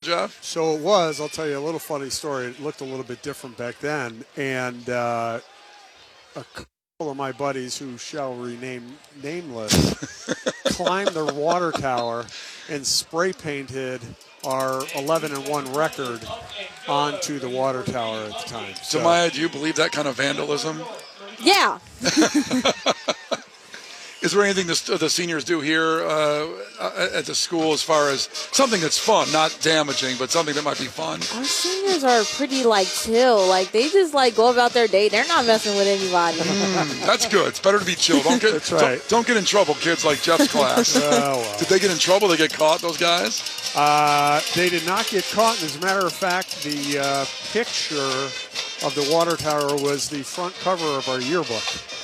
Jeff? So it was. I'll tell you a little funny story. It looked a little bit different back then. And a couple of my buddies, who shall remain nameless, climbed the water tower and spray painted our 11-1 record onto the water tower at the time. So, Jemiah, do you believe that kind of vandalism? Yeah. Is there anything the seniors do here at the school as far as something that's fun, not damaging, but something that might be fun? Our seniors are pretty, chill. They just, go about their day. They're not messing with anybody. That's good. It's better to be chill. That's right. Don't get in trouble, kids like Jeff's class. Oh, well. Did they get in trouble? They get caught, those guys? They did not get caught. And as a matter of fact, the picture of the water tower was the front cover of our yearbook.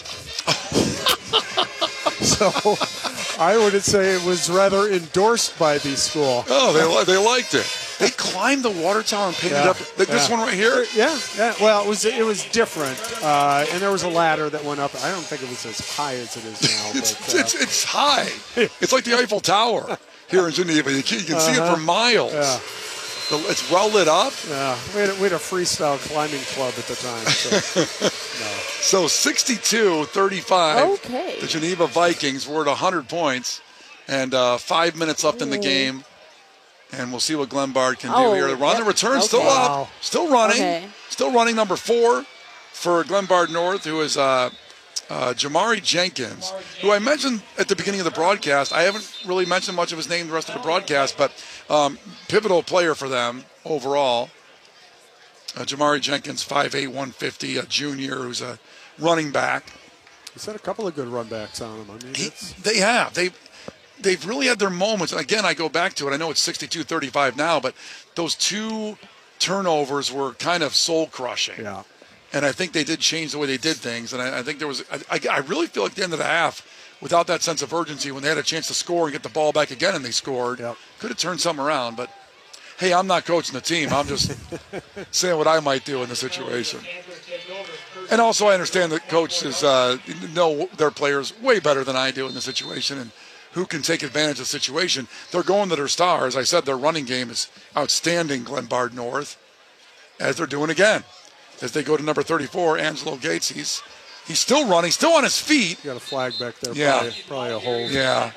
So I would say it was rather endorsed by the school. Oh, they liked it. They climbed the water tower and painted up this one right here? Yeah. Well, it was different. And there was a ladder that went up. I don't think it was as high as it is now. It's high. It's like the Eiffel Tower here in Geneva. You can see it for miles. Yeah. It's well lit up. Yeah, we had a freestyle climbing club at the time. So 62-35. Okay. The Geneva Vikings were at 100 points, and 5 minutes left in the game. And we'll see what Glenbard can do here. The return still up, still running, still running. Number 4 for Glenbard North, who is Jamari Jenkins, who I mentioned at the beginning of the broadcast. I haven't really mentioned much of his name the rest of the broadcast, but pivotal player for them overall. Jamari Jenkins, 5'8", 150, a junior who's a running back. He's had a couple of good run backs on him. I mean, they have. They've really had their moments. And again, I go back to it. I know it's 62-35 now, but those 2 turnovers were kind of soul-crushing. Yeah. And I think they did change the way they did things. And I think there was – I really feel like at the end of the half, without that sense of urgency, when they had a chance to score and get the ball back again and they scored, could have turned something around. But, hey, I'm not coaching the team. I'm just saying what I might do in the situation. And also I understand that coaches know their players way better than I do in the situation and who can take advantage of the situation. They're going to their stars. I said their running game is outstanding, Glenbard North, as they're doing again. As they go to number 34, Angelo Gates. He's still running, still on his feet. Got a flag back there. Yeah. Probably a hold. Yeah.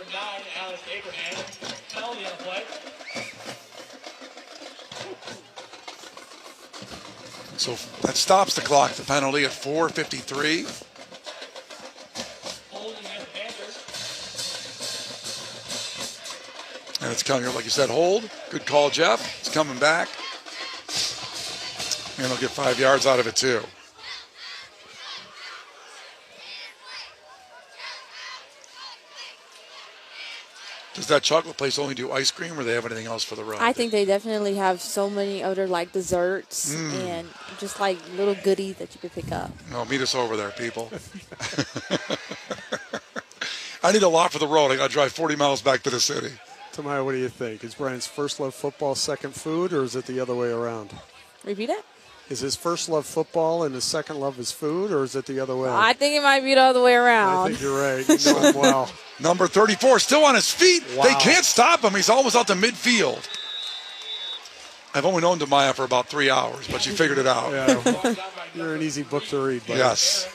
So that stops the clock. The penalty at 4:53. And it's coming, like you said, hold. Good call, Jeff. It's coming back. And they'll get 5 yards out of it, too. Does that chocolate place only do ice cream, or do they have anything else for the road? I think they definitely have so many other desserts and just little goodies that you could pick up. No, meet us over there, people. I need a lot for the road. I got to drive 40 miles back to the city. Tamaya, what do you think? Is Brian's first love football second food, or is it the other way around? Repeat it? Is his first love football and his second love is food, or is it the other way? I think it might be the other way around. I think you're right. You know him well. Number 34 still on his feet. Wow. They can't stop him. He's almost out to midfield. I've only known Demaya for about 3 hours, but she figured it out. Yeah, you're an easy book to read, buddy. Yes.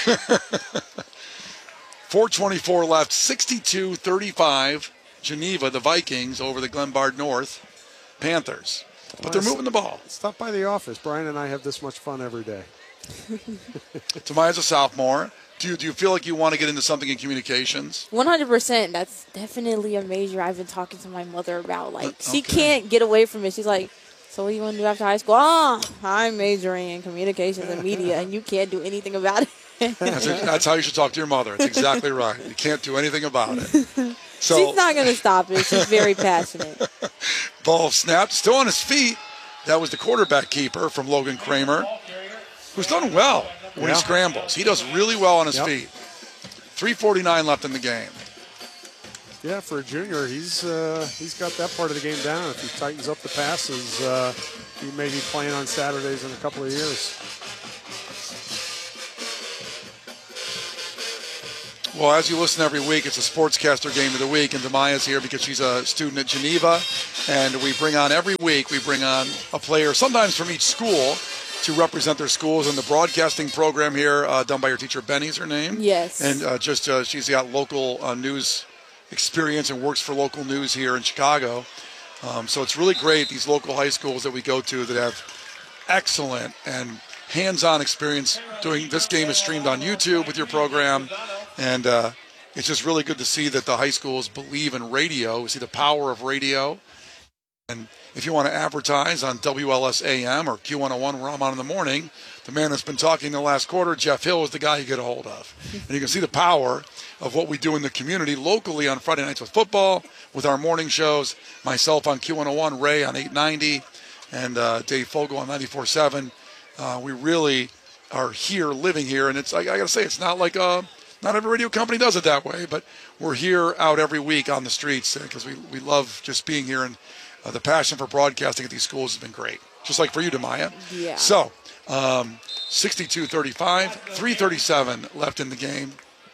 4:24 left, 62-35. Geneva, the Vikings, over the Glenbard North Panthers. But they're moving the ball. Stop by the office. Brian and I have this much fun every day. Tamaya's a sophomore. Do you feel like you want to get into something in communications? 100%. That's definitely a major I've been talking to my mother about. She can't get away from it. She's like, so what do you want to do after high school? Oh, I'm majoring in communications and media, and you can't do anything about it. That's how you should talk to your mother. It's exactly right. You can't do anything about it. So, she's not going to stop it. She's very passionate. Ball snapped, still on his feet. That was the quarterback keeper from Logan Kramer, who's done well when he scrambles. He does really well on his feet. 3:49 left in the game. Yeah, for a junior, he's got that part of the game down. If he tightens up the passes, he may be playing on Saturdays in a couple of years. Well, as you listen every week, it's a Sportscaster Game of the Week, and Demaya's here because she's a student at Geneva, and we bring on every week, we bring on a player, sometimes from each school, to represent their schools in the broadcasting program here, done by your teacher, Benny's her name. Yes. And she's got local news experience and works for local news here in Chicago. So it's really great, these local high schools that we go to that have excellent and hands-on experience doing this. Game is streamed on YouTube with your program, and it's just really good to see that the high schools believe in radio. We see the power of radio. And if you want to advertise on WLS AM or Q101 where I'm on in the morning, the man that's been talking the last quarter, Jeff Hill, is the guy you get a hold of. And you can see the power of what we do in the community locally on Friday nights with football, with our morning shows, myself on Q101, Ray on 890, and Dave Fogel on 94.7. We really are here, living here, and it's I got to say, it's not like not every radio company does it that way, but we're here out every week on the streets because we love just being here, and the passion for broadcasting at these schools has been great, just like for you, Demaya. Yeah. So, 62-35, 3:37 left in the game.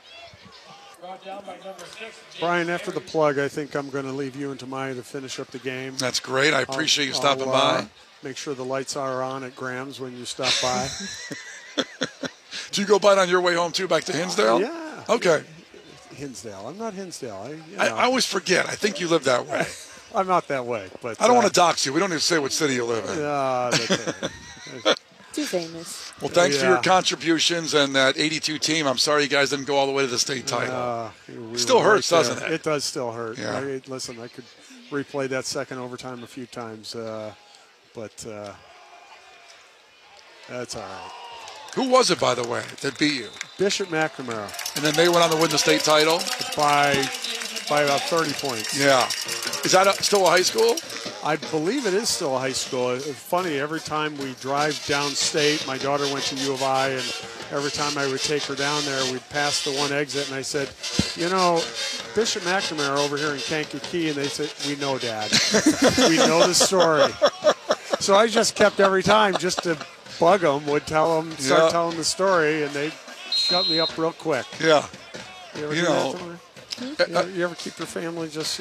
Brian, after the plug, I think I'm going to leave you and Demaya to finish up the game. That's great. I appreciate you stopping by. Make sure the lights are on at Graham's when you stop by. Do you go by it on your way home, too, back to Hinsdale? Yeah. Okay. Hinsdale. I'm not Hinsdale. I always forget. I think you live that way. I'm not that way. But I don't want to dox you. We don't need to say what city you live in. That's it. Too famous. Well, thanks for your contributions and that 82 team. I'm sorry you guys didn't go all the way to the state title. Still hurts, doesn't it? It does still hurt. Yeah. Listen, I could replay that second overtime a few times, but that's all right. Who was it, by the way, that beat you? Bishop McNamara. And then they went on to win the state title? By about 30 points. Yeah. Is that still a high school? I believe it is still a high school. It's funny, every time we drive downstate, my daughter went to U of I, and every time I would take her down there, we'd pass the one exit, and I said, Bishop McNamara over here in Kankakee, and they said, we know, Dad. We know the story. So I just kept every time just to bug them, would start telling the story, and they'd shut me up real quick. Yeah. You ever do that to me? You ever keep your family just,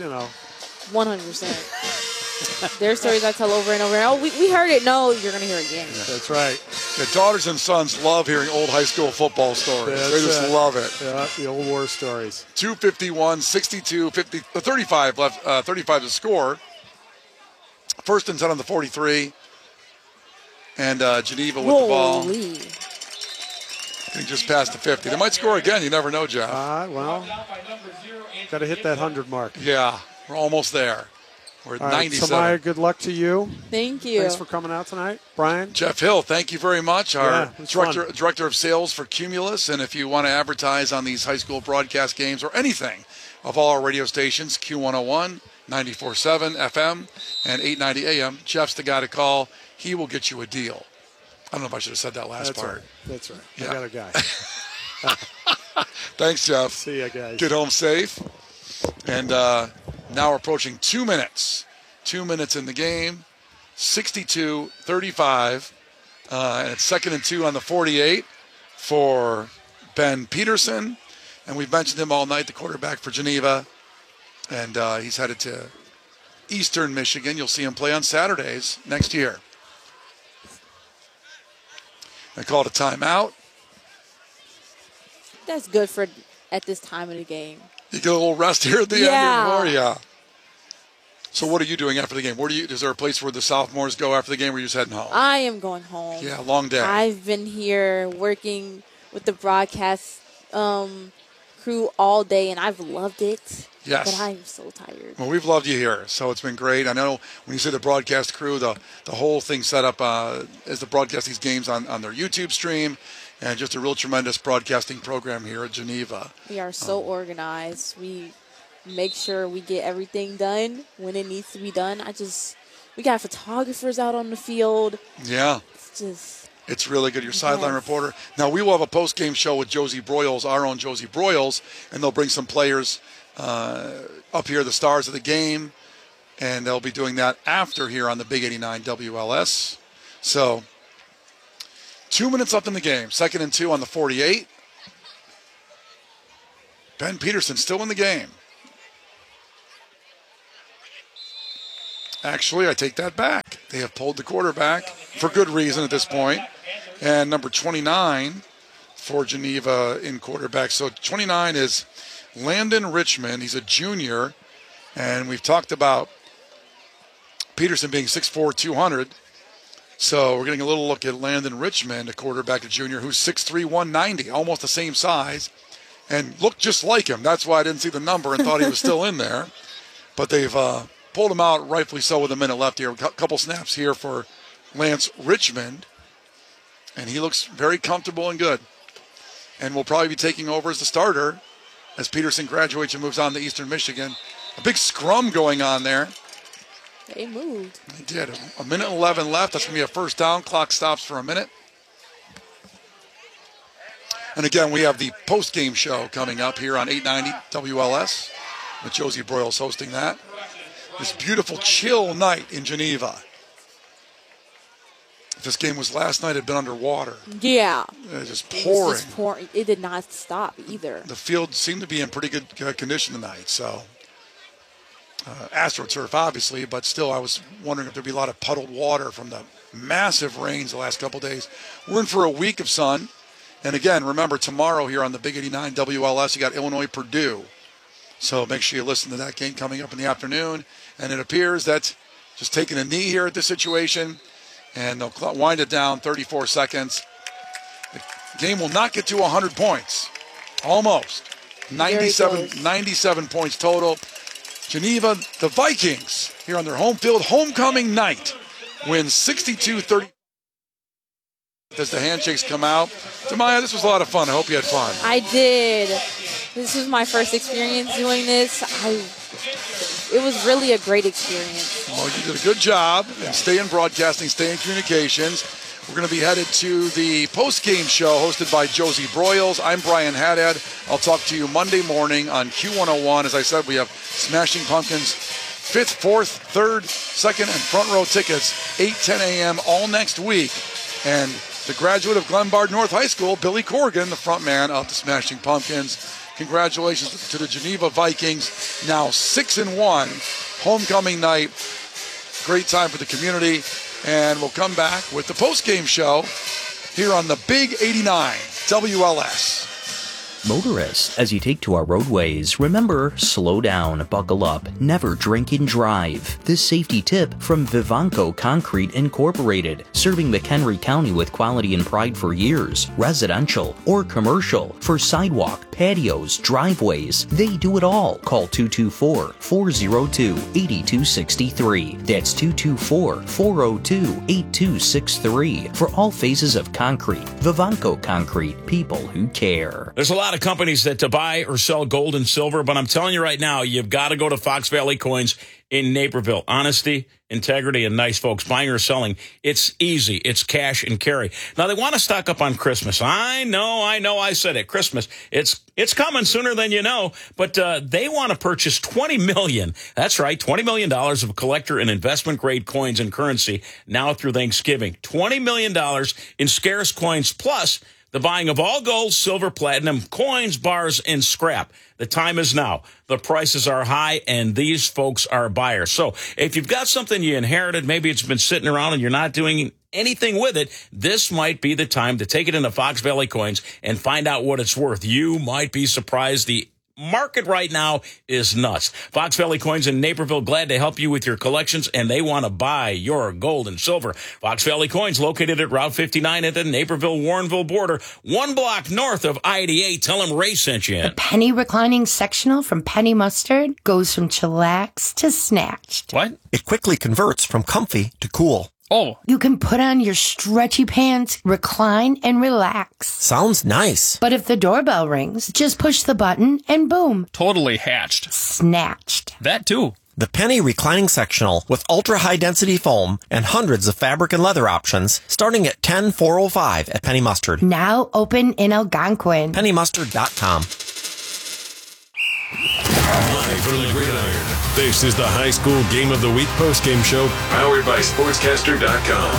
100%. There's stories I tell over and over. Oh, we heard it. No, you're going to hear it again. Yeah. That's right. The daughters and sons love hearing old high school football stories. They just love it. Yeah, the old war stories. 2:51, 62, 50, 35 left, 35 to score. First and 10 on the 43. And Geneva with the ball. He just passed the 50. They might score again. You never know, Jeff. Well, got to hit that 100 mark. Yeah, we're almost there. We're at 97. Samaya, good luck to you. Thank you. Thanks for coming out tonight. Brian? Jeff Hill, thank you very much. Our director of sales for Cumulus. And if you want to advertise on these high school broadcast games or anything of all our radio stations, Q101, 94.7 FM, and 890 AM, Jeff's the guy to call. He will get you a deal. I don't know if I should have said that last part. Right. That's right. Yeah. I got a guy. Thanks, Jeff. See ya, guys. Get home safe. And now we're approaching 2 minutes. 2 minutes in the game. 62-35. And it's 2nd and 2 on the 48 for Ben Peterson. And we've mentioned him all night, the quarterback for Geneva. And he's headed to Eastern Michigan. You'll see him play on Saturdays next year. They called a timeout. That's good for at this time of the game. You get a little rest here at the end. Yeah. So what are you doing after the game? Is there a place where the sophomores go after the game, or are you just heading home? I am going home. Yeah, long day. I've been here working with the broadcast crew all day, and I've loved it. Yes. But I'm so tired. Well, we've loved you here, so it's been great. I know when you say the broadcast crew, the whole thing set up is to broadcast these games on their YouTube stream, and just a real tremendous broadcasting program here at Geneva. We are so organized. We make sure we get everything done when it needs to be done. We got photographers out on the field. Yeah. It's really good. Your sideline reporter. Now, we will have a post-game show with Josie Broyles, our own Josie Broyles, and they'll bring some players up here, the stars of the game, and they'll be doing that after here on the Big 89 WLS. So, 2 minutes left in the game. 2nd and 2 on the 48. Ben Peterson still in the game. Actually, I take that back. They have pulled the quarterback for good reason at this point. And number 29 for Geneva in quarterback. So 29 is Landon Richmond. He's a junior. And we've talked about Peterson being 6'4", 200. So we're getting a little look at Landon Richmond, a quarterback, a junior, who's 6'3", 190, almost the same size, and looked just like him. That's why I didn't see the number and thought he was still in there. But they've pulled him out, rightfully so, with a minute left here. A couple snaps here for Lance Richmond, and he looks very comfortable and good. And will probably be taking over as the starter as Peterson graduates and moves on to Eastern Michigan. A big scrum going on there. They moved. They did. A minute and 11 left. That's going to be a first down. Clock stops for a minute. And again, we have the post-game show coming up here on 890 WLS with Josie Broyles hosting that. This beautiful chill night in Geneva. If this game was last night, it had been underwater. Yeah. It was just pouring. It was just pouring. It did not stop either. The field seemed to be in pretty good condition tonight, so... AstroTurf, obviously, but still I was wondering if there'd be a lot of puddled water from the massive rains the last couple days. We're in for a week of sun. And again, remember, tomorrow here on the Big 89 WLS, you got Illinois-Purdue. So make sure you listen to that game coming up in the afternoon. And it appears that just taking a knee here at this situation, and they'll wind it down 34 seconds. The game will not get to 100 points. Almost. 97 points total. Geneva, the Vikings, here on their home field, homecoming night, win 62-30 as the handshakes come out. Tamaya, this was a lot of fun. I hope you had fun. I did. This was my first experience doing this. It was really a great experience. Well, you did a good job. And stay in broadcasting, stay in communications. We're going to be headed to the post-game show hosted by Josie Broyles. I'm Brian Haddad. I'll talk to you Monday morning on Q101. As I said, we have Smashing Pumpkins 5th, 4th, 3rd, 2nd, and front row tickets, 8-10 a.m. all next week. And the graduate of Glenbard North High School, Billy Corrigan, the front man of the Smashing Pumpkins. Congratulations to the Geneva Vikings, now 6-1, homecoming night. Great time for the community. And we'll come back with the post-game show here on the Big 89 WLS. Motorists, as you take to our roadways, remember, slow down, buckle up, never drink and drive. This safety tip from Vivanco Concrete Incorporated, serving McHenry County with quality and pride for years, residential or commercial, for sidewalk, patios, driveways, they do it all. Call 224-402-8263. That's 224-402-8263 for all phases of concrete. Vivanco Concrete, people who care. There's a lot of companies that to buy or sell gold and silver, but I'm telling you right now, you've got to go to Fox Valley Coins in Naperville. Honesty, integrity, and nice folks. Buying or selling, it's easy. It's cash and carry. Now, they want to stock up on Christmas. I know, I said it. Christmas, it's coming sooner than you know, but they want to purchase $20 million. That's right, $20 million of collector and investment-grade coins and currency now through Thanksgiving. $20 million in scarce coins, plus the buying of all gold, silver, platinum, coins, bars, and scrap. The time is now. The prices are high, and these folks are buyers. So if you've got something you inherited, maybe it's been sitting around and you're not doing anything with it, this might be the time to take it into Fox Valley Coins and find out what it's worth. You might be surprised. The market right now is nuts. Fox Valley Coins in Naperville, glad to help you with your collections, and they want to buy your gold and silver. Fox Valley Coins, located at Route 59 at the Naperville-Warrenville border, 1 block north of I-88. Tell them Ray sent you in. The penny reclining sectional from Penny Mustard goes from chillax to snatched. What? It quickly converts from comfy to cool. Oh. You can put on your stretchy pants, recline, and relax. Sounds nice. But if the doorbell rings, just push the button and boom. Totally hatched. Snatched. That too. The Penny Reclining Sectional with ultra-high density foam and hundreds of fabric and leather options starting at $10,405 at Penny Mustard. Now open in Algonquin. PennyMustard.com. Live from the Gridiron, this is the High School Game of the Week postgame show, powered by Sportscaster.com.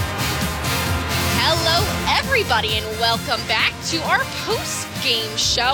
Hello, everybody, and welcome back to our post-game show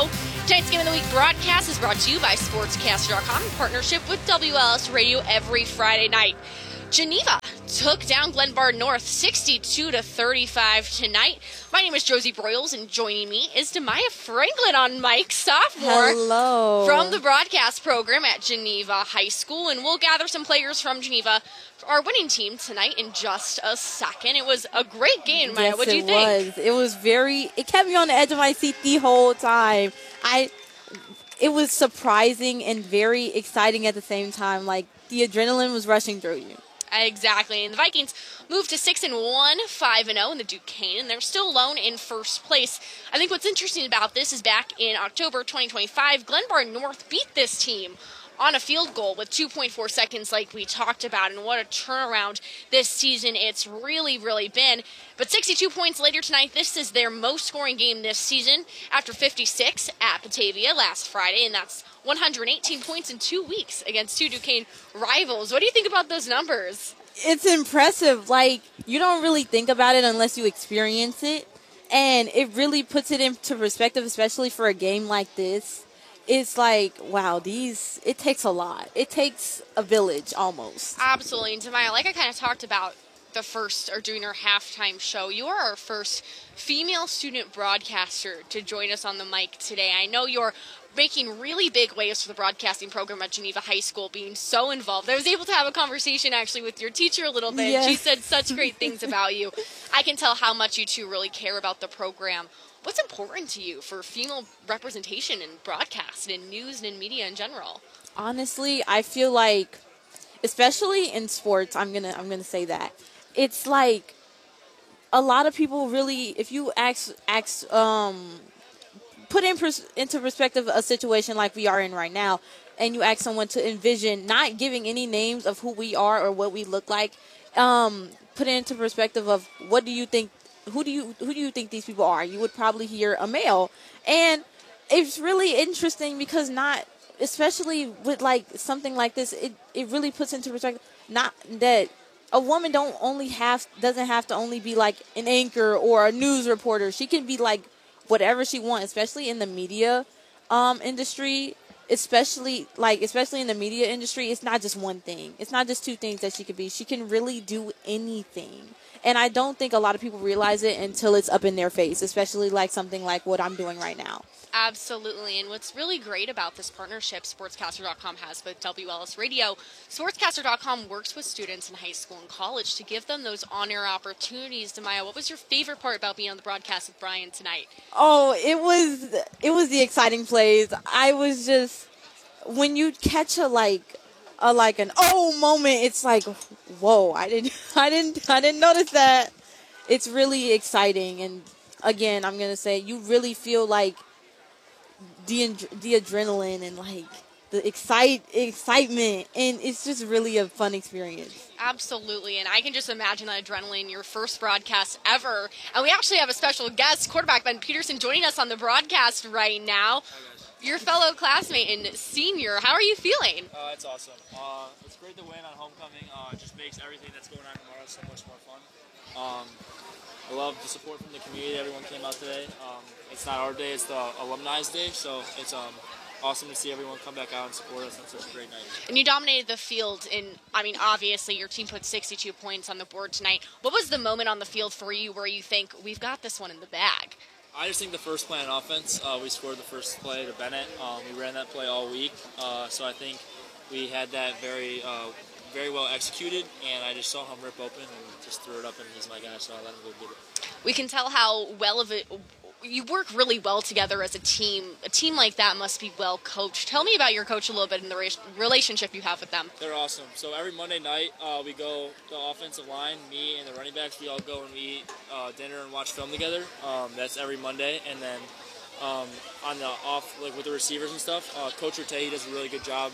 Tonight's Game of the Week broadcast is brought to you by Sportscaster.com in partnership with WLS Radio every Friday night. Geneva took down Glenbard North 62-35 tonight. My name is Josie Broyles, and joining me is Demaya Franklin on mic, sophomore. Hello. From the broadcast program at Geneva High School, and we'll gather some players from Geneva, our winning team, tonight in just a second. It was a great game, Maya. Yes, What do you think? It was it kept me on the edge of my seat the whole time. It was surprising and very exciting at the same time. Like, the adrenaline was rushing through you. Exactly. And the Vikings moved to 6-1, 5-0 in the Duquesne, and they're still alone in first place. I think what's interesting about this is back in October 2025, Glenbard North beat this team on a field goal with 2.4 seconds like we talked about, and what a turnaround this season it's really, really been. But 62 points later tonight, this is their most scoring game this season after 56 at Batavia last Friday, and that's 118 points in 2 weeks against two Duquesne rivals. What do you think about those numbers? It's impressive. Like, you don't really think about it unless you experience it, and it really puts it into perspective, especially for a game like this. It's like, wow, it takes a lot. It takes a village almost. Absolutely. And Demaya, like I kind of talked about during our halftime show, you are our first female student broadcaster to join us on the mic today. I know you're making really big waves for the broadcasting program at Geneva High School, being so involved. I was able to have a conversation actually with your teacher a little bit. Yes. She said such great things about you. I can tell how much you two really care about the program. What's important to you for female representation in broadcast and in news and in media in general? Honestly, I feel like, especially in sports, I'm gonna say that it's like a lot of people really, if you put into perspective a situation like we are in right now, and you ask someone to envision, not giving any names of who we are or what we look like, put it into perspective of what do you think. Who do you think these people are? You would probably hear a male. And it's really interesting because especially with like something like this, it really puts into perspective not that a woman doesn't have to only be like an anchor or a news reporter. She can be like whatever she wants, especially in the media industry. Especially in the media industry, it's not just one thing. It's not just two things that she could be. She can really do anything. And I don't think a lot of people realize it until it's up in their face, especially like something like what I'm doing right now. Absolutely. And what's really great about this partnership Sportscaster.com has with WLS Radio, Sportscaster.com works with students in high school and college to give them those on-air opportunities. Demaya, what was your favorite part about being on the broadcast with Brian tonight? Oh, it was the exciting plays. I was just, when you catch an oh moment, it's like, whoa, I didn't notice that. It's really exciting, and again, I'm gonna say you really feel like the adrenaline and like the excitement, and it's just really a fun experience. Absolutely, and I can just imagine the adrenaline, your first broadcast ever. And we actually have a special guest, quarterback Ben Peterson, joining us on the broadcast right now. Your fellow classmate and senior, how are you feeling? It's awesome. It's great to win on homecoming. It just makes everything that's going on tomorrow so much more fun. I love the support from the community. Everyone came out today. It's not our day, it's the alumni's day, so it's awesome to see everyone come back out and support us on such a great night. And you dominated the field, obviously your team put 62 points on the board tonight. What was the moment on the field for you where you think, we've got this one in the bag? I just think the first play on offense, we scored the first play to Bennett. We ran that play all week, so I think we had that very well executed, and I just saw him rip open and just threw it up, and he's my guy, so I let him go get it. We can tell how well of it you work really well together as a team. A team like that must be well coached. Tell me about your coach a little bit and the relationship you have with them. They're awesome. So every Monday night, we go to the offensive line, me and the running backs, we all go and we eat dinner and watch film together. That's every Monday. And then on the with the receivers and stuff, Coach Rattay does a really good job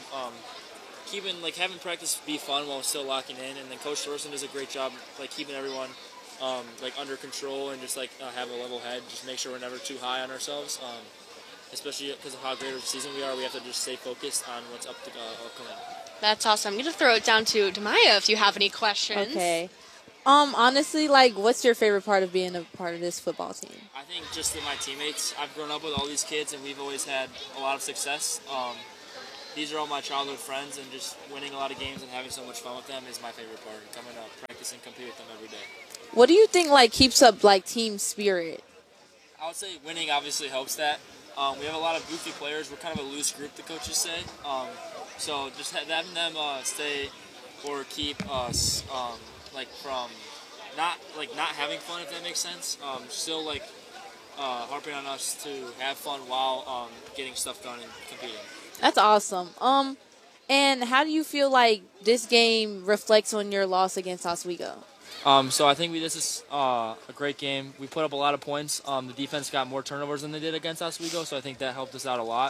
having practice be fun while still locking in. And then Coach Thorson does a great job keeping everyone under control and just have a level head. Just make sure we're never too high on ourselves. Especially because of how great of a season we are, we have to just stay focused on what's upcoming. That's awesome. I'm going to throw it down to Demaya if you have any questions. Okay. Honestly, like, what's your favorite part of being a part of this football team? I think just that my teammates. I've grown up with all these kids, and we've always had a lot of success. These are all my childhood friends, and just winning a lot of games and having so much fun with them is my favorite part. Coming up, practice and compete with them every day. What do you think, like, keeps up, like, team spirit? I would say winning obviously helps that. We have a lot of goofy players. We're kind of a loose group, the coaches say. So just having them stay or keep us from not having fun, if that makes sense. Still harping on us to have fun while getting stuff done and competing. That's awesome. And how do you feel like this game reflects on your loss against Oswego? So I think this is a great game. We put up a lot of points. The defense got more turnovers than they did against Oswego, so I think that helped us out a lot.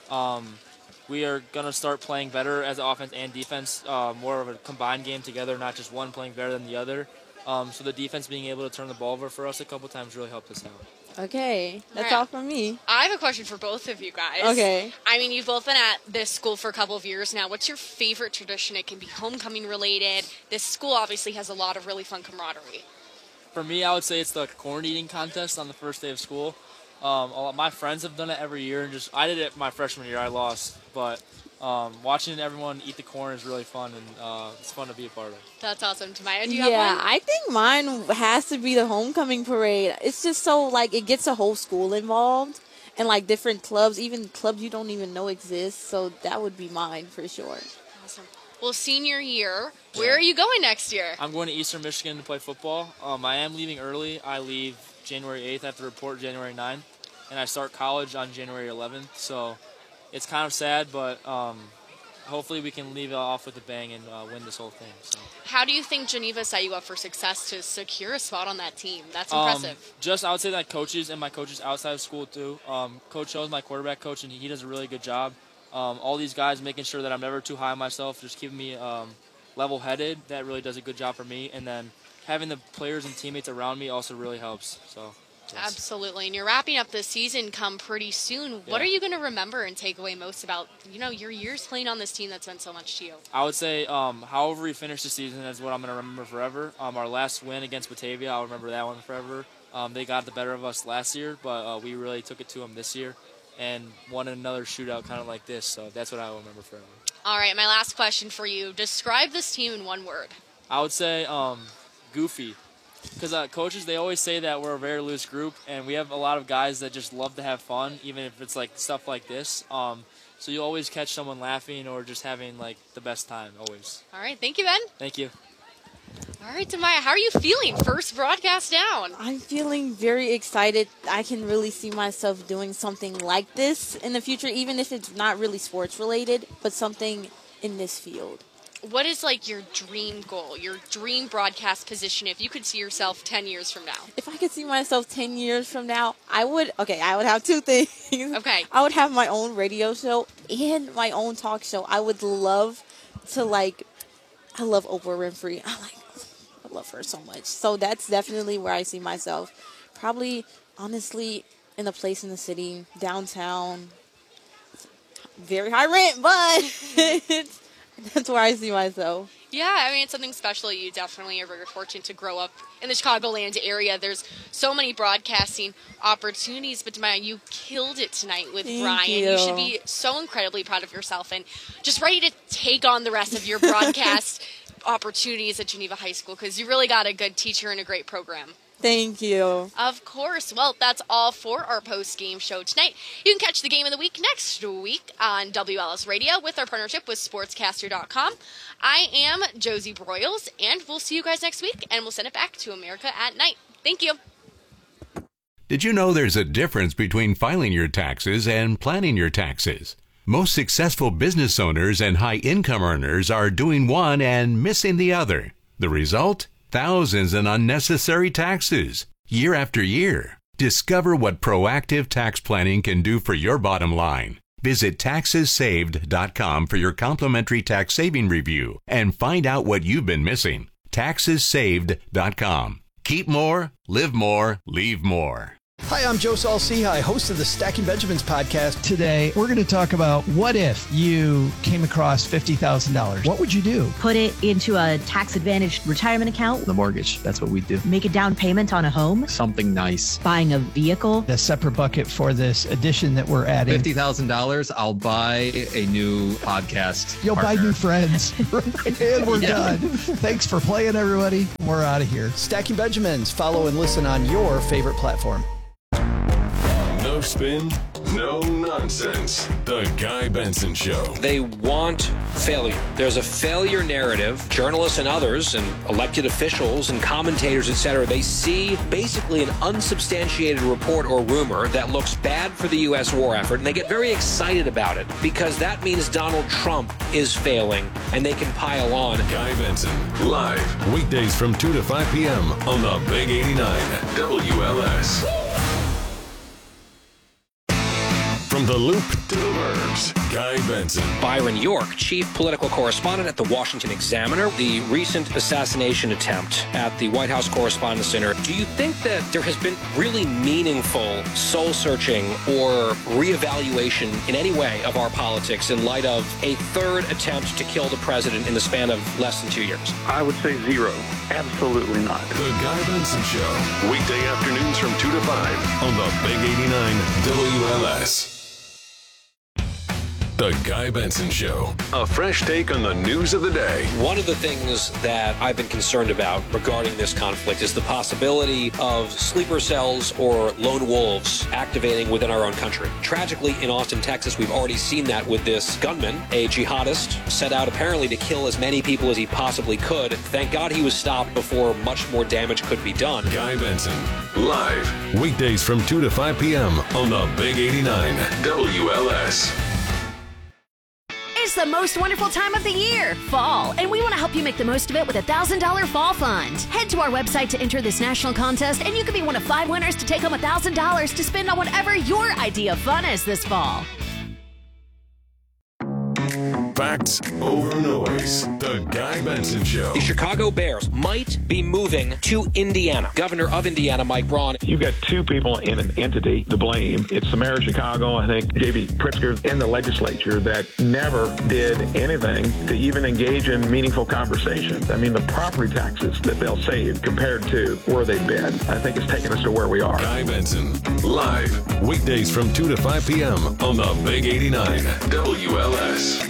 We are going to start playing better as offense and defense, more of a combined game together, not just one playing better than the other. So the defense being able to turn the ball over for us a couple times really helped us out. Okay, that's all from me. I have a question for both of you guys. Okay. I mean, you've both been at this school for a couple of years now. What's your favorite tradition? It can be homecoming related. This school obviously has a lot of really fun camaraderie. For me, I would say it's the corn eating contest on the first day of school. My friends have done it every year, and I did it my freshman year. I lost, but watching everyone eat the corn is really fun, and it's fun to be a part of. That's awesome. Tamaya, do you have one? I think mine has to be the homecoming parade. It's just so, like, it gets a whole school involved and, like, different clubs, even clubs you don't even know exist. So that would be mine for sure. Awesome. Well, senior year, where are you going next year? I'm going to Eastern Michigan to play football. I am leaving early. I leave January 8th. I have to report January 9th, and I start college on January 11th. So it's kind of sad, but hopefully we can leave it off with a bang and win this whole thing. So. How do you think Geneva set you up for success to secure a spot on that team? That's impressive. I would say that coaches and my coaches outside of school too. Coach Joe is my quarterback coach, and he does a really good job. All these guys making sure that I'm never too high on myself, just keeping me level-headed. That really does a good job for me. And then having the players and teammates around me also really helps. So. Yes. Absolutely. And you're wrapping up the season come pretty soon. What are you going to remember and take away most about, your years playing on this team that's meant so much to you? I would say however we finish the season is what I'm going to remember forever. Our last win against Batavia, I'll remember that one forever. They got the better of us last year, but we really took it to them this year and won another shootout kind of like this. So that's what I will remember forever. All right, my last question for you. Describe this team in one word. I would say goofy. Because coaches, they always say that we're a very loose group, and we have a lot of guys that just love to have fun, even if it's like stuff like this. So you always catch someone laughing or just having like the best time, always. All right, thank you, Ben. Thank you. All right, Tamaya, how are you feeling? First broadcast down. I'm feeling very excited. I can really see myself doing something like this in the future, even if it's not really sports related, but something in this field. What is, like, your dream goal, your dream broadcast position if you could see yourself 10 years from now? If I could see myself 10 years from now, I would have two things. Okay. I would have my own radio show and my own talk show. I would love to, I love Oprah Winfrey. I love her so much. So that's definitely where I see myself. Probably, honestly, in a place in the city, downtown. Very high rent, but that's where I see myself. Yeah, I mean, it's something special. You definitely are very fortunate to grow up in the Chicagoland area. There's so many broadcasting opportunities, but Tamaya, you killed it tonight with Ryan. You should be so incredibly proud of yourself and just ready to take on the rest of your broadcast opportunities at Geneva High School, because you really got a good teacher and a great program. Thank you. Of course. Well, that's all for our post-game show tonight. You can catch the Game of the Week next week on WLS Radio with our partnership with Sportscaster.com. I am Josie Broyles, and we'll see you guys next week, and we'll send it back to America at Night. Thank you. Did you know there's a difference between filing your taxes and planning your taxes? Most successful business owners and high-income earners are doing one and missing the other. The result? Thousands in unnecessary taxes, year after year. Discover what proactive tax planning can do for your bottom line. Visit TaxesSaved.com for your complimentary tax saving review and find out what you've been missing. TaxesSaved.com. Keep more, live more, leave more. Hi, I'm Joe Saul-Sehy, host of the Stacking Benjamins podcast. Today, we're going to talk about what if you came across $50,000? What would you do? Put it into a tax-advantaged retirement account. The mortgage, that's what we do. Make a down payment on a home. Something nice. Buying a vehicle. A separate bucket for this addition that we're adding. $50,000, I'll buy a new podcast. You'll partner. buy new friends. And we're done. Thanks for playing, everybody. We're out of here. Stacking Benjamins. Follow and listen on your favorite platform. No spin, no nonsense. The Guy Benson Show. They want failure. There's a failure narrative. Journalists and others and elected officials and commentators, etc., they see basically an unsubstantiated report or rumor that looks bad for the U.S. war effort, and they get very excited about it because that means Donald Trump is failing, and they can pile on. Guy Benson, live, weekdays from 2 to 5 p.m. on the Big 89 WLS. From the Loop to the Burbs, Guy Benson. Byron York, chief political correspondent at the Washington Examiner. The recent assassination attempt at the White House Correspondents' Center. Do you think that there has been really meaningful soul-searching or reevaluation in any way of our politics in light of a third attempt to kill the president in the span of less than 2 years? I would say zero. Absolutely not. The Guy Benson Show, weekday afternoons from 2 to 5 on the Big 89 WLS. The Guy Benson Show. A fresh take on the news of the day. One of the things that I've been concerned about regarding this conflict is the possibility of sleeper cells or lone wolves activating within our own country. Tragically, in Austin, Texas, we've already seen that with this gunman, a jihadist, set out apparently to kill as many people as he possibly could. Thank God he was stopped before much more damage could be done. Guy Benson, live, weekdays from 2 to 5 p.m. on the Big 89 WLS. It's the most wonderful time of the year, fall, and we want to help you make the most of it with a $1,000 fall fund. Head to our website to enter this national contest, and you could be one of 5 winners to take home $1,000 to spend on whatever your idea of fun is this fall. Facts over noise. The Guy Benson Show. The Chicago Bears might be moving to Indiana. Governor of Indiana, Mike Braun. You've got two people in an entity to blame. It's the mayor of Chicago, I think, J.B. Pritzker, and the legislature that never did anything to even engage in meaningful conversations. I mean, the property taxes that they'll save compared to where they've been, I think it's taken us to where we are. Guy Benson, live, weekdays from 2 to 5 p.m. on the Big 89 WLS.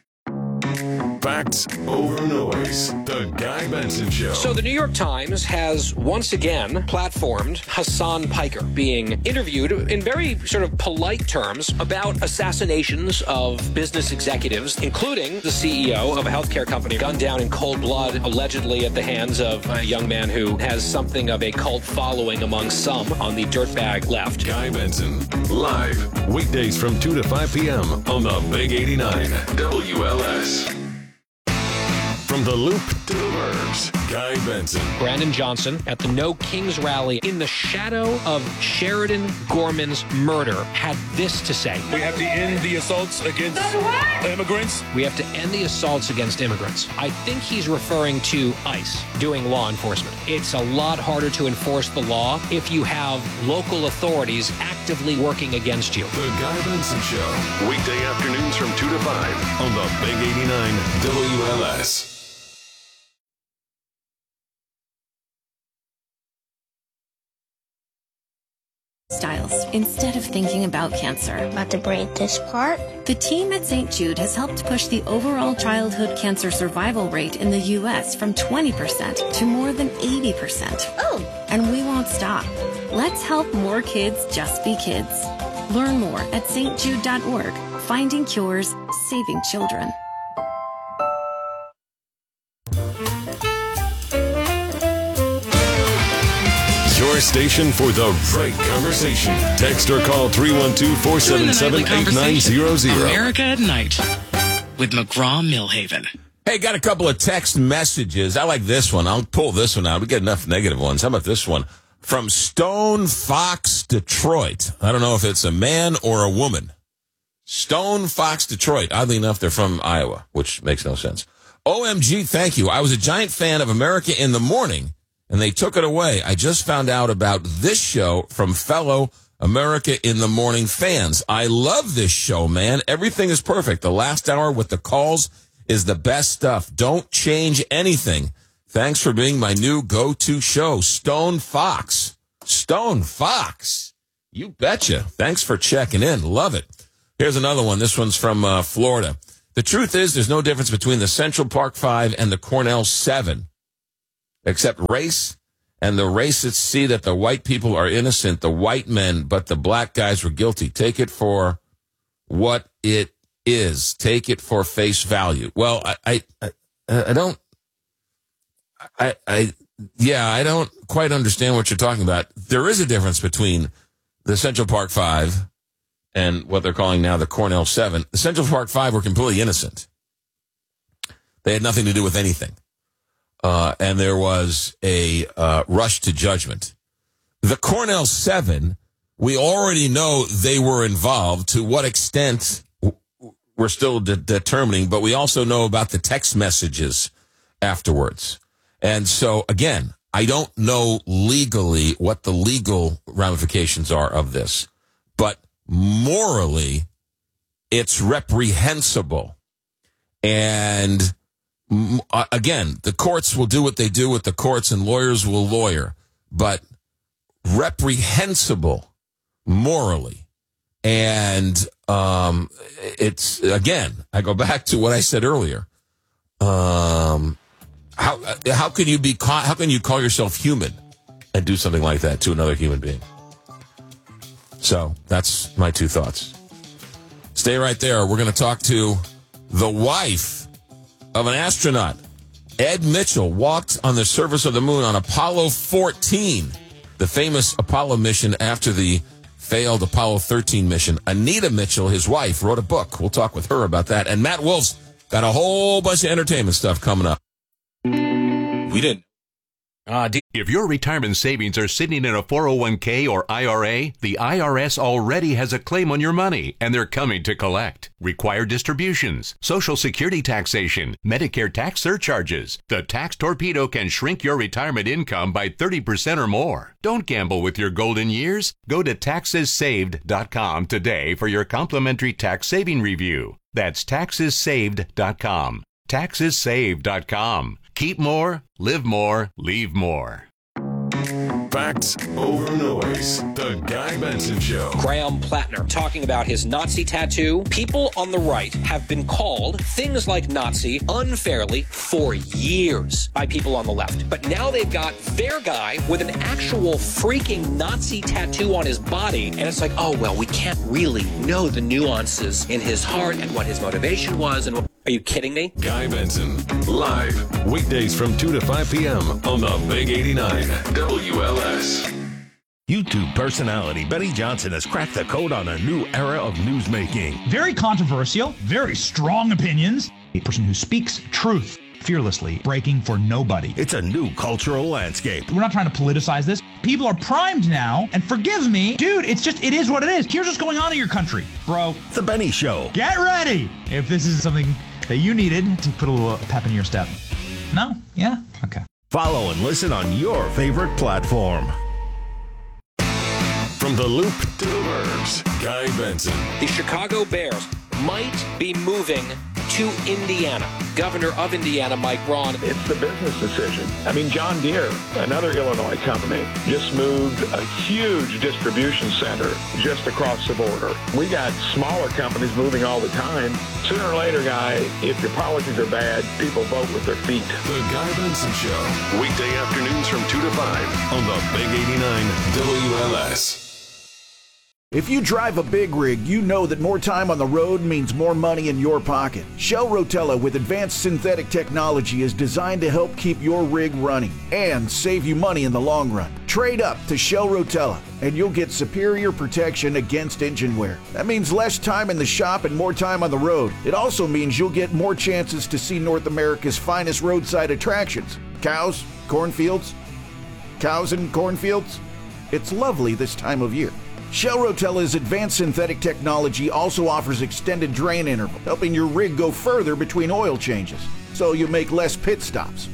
Facts over noise. The Guy Benson Show. So the New York Times has once again platformed Hassan Piker being interviewed in very sort of polite terms about assassinations of business executives, including the CEO of a healthcare company gunned down in cold blood, allegedly at the hands of a young man who has something of a cult following among some on the dirtbag left. Guy Benson, live, weekdays from 2 to 5 p.m. on the Big 89 WLS. From the Loop to the Burbs, Guy Benson. Brandon Johnson at the No Kings rally in the shadow of Sheridan Gorman's murder had this to say. We have to end the assaults against immigrants. We have to end the assaults against immigrants. I think he's referring to ICE doing law enforcement. It's a lot harder to enforce the law if you have local authorities actively working against you. The Guy Benson Show, weekday afternoons from 2 to 5 on the Big 89 WLS. Styles. Instead of thinking about cancer. About to braid this part? The team at St. Jude has helped push the overall childhood cancer survival rate in the U.S. from 20% to more than 80%. Oh! And we won't stop. Let's help more kids just be kids. Learn more at stjude.org. Finding cures, saving children. Your station for the right conversation. Text or call 312-477-8900. America at Night with McGraw-Millhaven. Hey, got a couple of text messages. I like this one. I'll pull this one out. We get enough negative ones. How about this one? From Stone Fox, Detroit. I don't know if it's a man or a woman. Stone Fox, Detroit. Oddly enough, they're from Iowa, which makes no sense. OMG, thank you. I was a giant fan of America in the Morning and they took it away. I just found out about this show from fellow America in the Morning fans. I love this show, man. Everything is perfect. The last hour with the calls is the best stuff. Don't change anything. Thanks for being my new go-to show, Stone Fox. Stone Fox. You betcha. Thanks for checking in. Love it. Here's another one. This one's from Florida. The truth is there's no difference between the Central Park 5 and the Cornell 7, except race, and the racists see that the white people are innocent, the white men, but the black guys were guilty. Take it for what it is. Take it for face value. Well, I don't quite understand what you're talking about. There is a difference between the Central Park 5 and what they're calling now the Cornell 7. The Central Park 5 were completely innocent. They had nothing to do with anything. And there was a rush to judgment. The Cornell 7, we already know they were involved. To what extent, we're still determining, but we also know about the text messages afterwards. And so, again, I don't know legally what the legal ramifications are of this, but morally, it's reprehensible. And again, the courts will do what they do with the courts and lawyers will lawyer, but reprehensible morally. And it's, again, I go back to what I said earlier. How can you call yourself human and do something like that to another human being? So that's my two thoughts. Stay right there. We're going to talk to the wife of an astronaut. Ed Mitchell walked on the surface of the moon on Apollo 14, the famous Apollo mission after the failed Apollo 13 mission. Anita Mitchell, his wife, wrote a book. We'll talk with her about that. And Matt Wolf's got a whole bunch of entertainment stuff coming up. We didn't. If your retirement savings are sitting in a 401k or IRA, the IRS already has a claim on your money, and they're coming to collect. Required distributions, Social Security taxation, Medicare tax surcharges. The Tax Torpedo can shrink your retirement income by 30% or more. Don't gamble with your golden years. Go to taxessaved.com today for your complimentary tax saving review. That's taxessaved.com. Taxessaved.com. Keep more, live more, leave more. Facts over noise. The Guy Benson Show. Graham Plattner talking about his Nazi tattoo. People on the right have been called things like Nazi unfairly for years by people on the left. But now they've got their guy with an actual freaking Nazi tattoo on his body. And it's like, oh, well, we can't really know the nuances in his heart and what his motivation was. And are you kidding me? Guy Benson, live, weekdays from 2 to 5 p.m. on the Big 89 WLS. YouTube personality Benny Johnson has cracked the code on a new era of newsmaking. Very controversial, very strong opinions. A person who speaks truth fearlessly, breaking for nobody. It's a new cultural landscape. We're not trying to politicize this. People are primed now, and forgive me, dude, it is what it is. Here's what's going on in your country, bro. The Benny Show. Get ready if this is something that you needed to put a little pep in your step. No? Yeah? Okay. Follow and listen on your favorite platform. From the Loop to the Burbs, Guy Benson. The Chicago Bears might be moving to Indiana. Governor of Indiana, Mike Braun. It's the business decision. I mean, John Deere, another Illinois company, just moved a huge distribution center just across the border. We got smaller companies moving all the time. Sooner or later, Guy, if your policies are bad, people vote with their feet. The Guy Benson Show. Weekday afternoons from 2 to 5 on the Big 89 WLS. If you drive a big rig, you know that more time on the road means more money in your pocket. Shell Rotella with advanced synthetic technology is designed to help keep your rig running and save you money in the long run. Trade up to Shell Rotella and you'll get superior protection against engine wear. That means less time in the shop and more time on the road. It also means you'll get more chances to see North America's finest roadside attractions. Cows, cornfields, cows and cornfields. It's lovely this time of year. Shell Rotella's advanced synthetic technology also offers extended drain interval, helping your rig go further between oil changes, so you make less pit stops.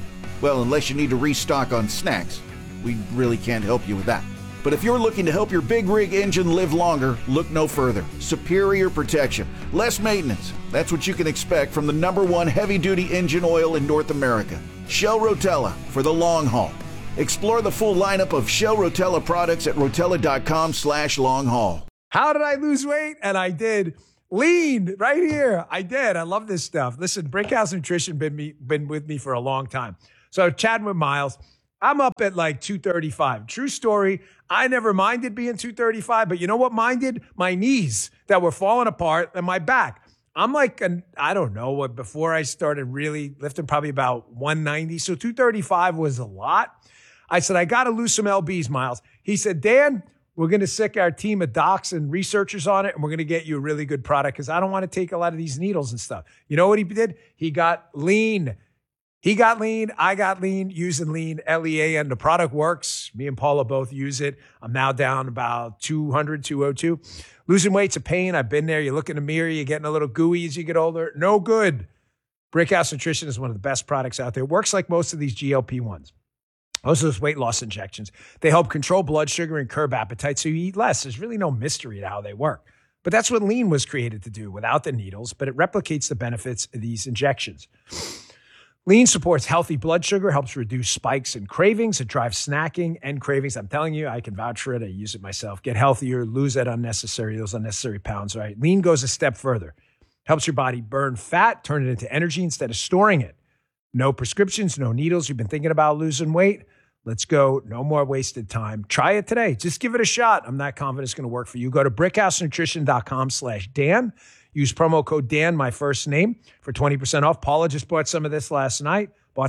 Well, unless you need to restock on snacks, we really can't help you with that. But if you're looking to help your big rig engine live longer, look no further. Superior protection, less maintenance. That's what you can expect from the #1 heavy-duty engine oil in North America. Shell Rotella for the long haul. Explore the full lineup of Shell Rotella products at rotella.com/long-haul. How did I lose weight? And I did. Lean right here. I did. I love this stuff. Listen, Brickhouse Nutrition been with me for a long time. So chatting with Miles, I'm up at like 235. True story. I never minded being 235, but you know what minded? My knees that were falling apart and my back. I'm like, I don't know what, before I started really lifting, probably about 190. So 235 was a lot. I said, I got to lose some LBs, Miles. He said, Dan, we're going to sick our team of docs and researchers on it, and we're going to get you a really good product because I don't want to take a lot of these needles and stuff. You know what he did? He got lean. He got lean. I got lean, using lean, LEAN. The product works. Me and Paula both use it. I'm now down about 200, 202. Losing weight's a pain. I've been there. You look in the mirror, you're getting a little gooey as you get older. No good. Brickhouse Nutrition is one of the best products out there. It works like most of these GLP-1s. Most of those weight loss injections. They help control blood sugar and curb appetite so you eat less. There's really no mystery to how they work. But that's what lean was created to do without the needles, but it replicates the benefits of these injections. Lean supports healthy blood sugar, helps reduce spikes and cravings. It drives snacking and cravings. I'm telling you, I can vouch for it. I use it myself. Get healthier, lose those unnecessary pounds, right? Lean goes a step further. Helps your body burn fat, turn it into energy instead of storing it. No prescriptions, no needles. You've been thinking about losing weight? Let's go. No more wasted time. Try it today. Just give it a shot. I'm not confident it's going to work for you. Go to brickhousenutrition.com/Dan. Use promo code Dan, my first name, for 20% off. Paula just bought some of this last night.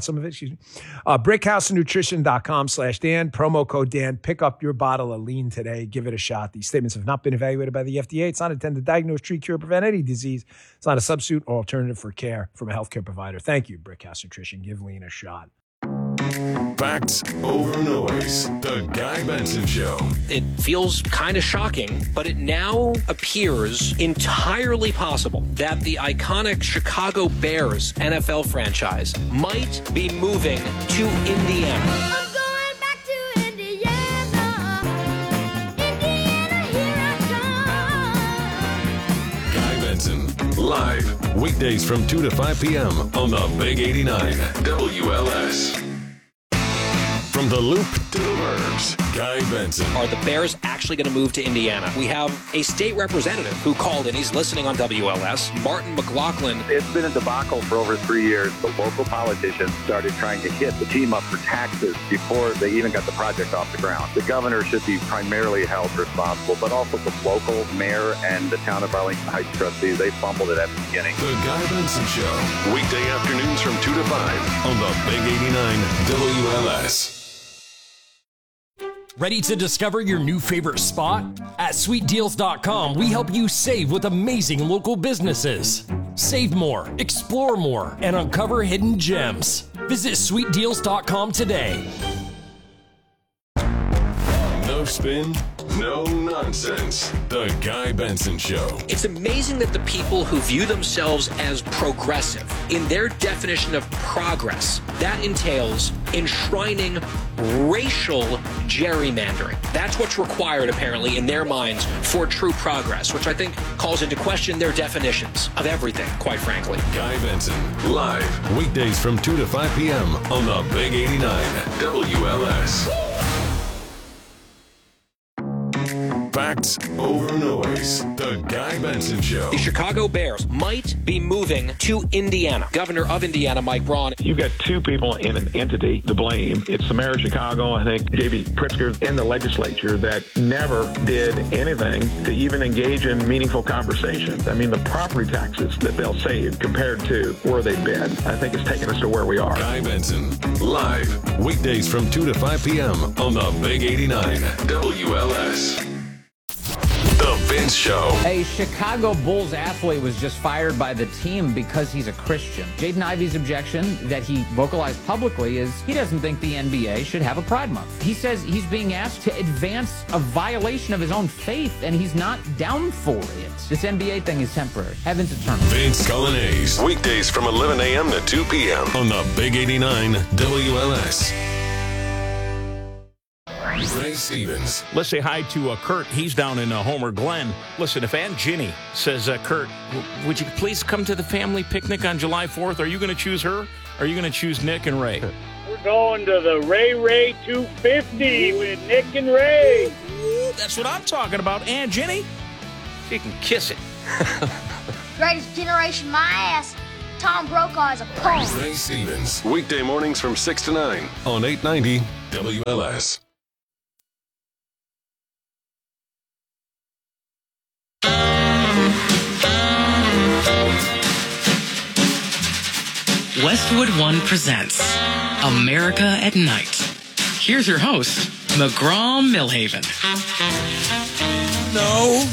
Brickhousenutrition.com/Dan. Promo code Dan. Pick up your bottle of lean today. Give it a shot. These statements have not been evaluated by the FDA. It's not intended to diagnose, treat, cure, prevent any disease. It's not a substitute or alternative for care from a healthcare provider. Thank you, Brickhouse Nutrition. Give lean a shot. Facts over noise. The Guy Benson Show. It feels kind of shocking, but it now appears entirely possible that the iconic Chicago Bears NFL franchise might be moving to Indiana. I'm going back to Indiana. Indiana, here I come. Guy Benson, live, weekdays from 2 to 5 p.m. on the Big 89 WLS. From the Loop to the Burbs, Guy Benson. Are the Bears actually going to move to Indiana? We have a state representative who called in. He's listening on WLS, Martin McLaughlin. It's been a debacle for over 3 years. The local politicians started trying to hit the team up for taxes before they even got the project off the ground. The governor should be primarily held responsible, but also the local mayor and the town of Arlington Heights trustees. They fumbled it at the beginning. The Guy Benson Show, weekday afternoons from 2 to 5 on the Big 89 WLS. Ready to discover your new favorite spot? At sweetdeals.com, we help you save with amazing local businesses. Save more, explore more, and uncover hidden gems. Visit sweetdeals.com today. No spin, no nonsense. The Guy Benson Show. It's amazing that the people who view themselves as progressive, in their definition of progress, that entails enshrining racial gerrymandering. That's what's required, apparently, in their minds for true progress, which I think calls into question their definitions of everything, quite frankly. Guy Benson, live, weekdays from 2 to 5 p.m. on the Big 89 WLS. Facts over noise. The Guy Benson Show. The Chicago Bears might be moving to Indiana. Governor of Indiana, Mike Braun. You've got two people in an entity to blame. It's the mayor of Chicago, I think, J.B. Pritzker, in the legislature that never did anything to even engage in meaningful conversations. I mean, the property taxes that they'll save compared to where they've been, I think it's taken us to where we are. Guy Benson, live, weekdays from 2 to 5 p.m. on the Big 89 WLS. The Vince Show. A Chicago Bulls athlete was just fired by the team because he's a Christian. Jaden Ivey's objection that he vocalized publicly is he doesn't think the NBA should have a Pride Month. He says he's being asked to advance a violation of his own faith, and he's not down for it. This NBA thing is temporary. Heaven's eternal. Vince Colonnese. Weekdays from 11 a.m. to 2 p.m. on the Big 89 WLS. Ray Stevens. Let's say hi to Kurt. He's down in Homer Glen. Listen, if Aunt Ginny says, Kurt, would you please come to the family picnic on July 4th? Are you going to choose her? Or are you going to choose Nick and Ray? We're going to the Ray 250 with Nick and Ray. That's what I'm talking about. Aunt Ginny, she can kiss it. Greatest generation, my ass. Tom Brokaw is a punk. Ray Stevens. Weekday mornings from 6 to 9 on 890 WLS. Westwood One presents America at Night. Here's your host, McGraw-Milhaven. No.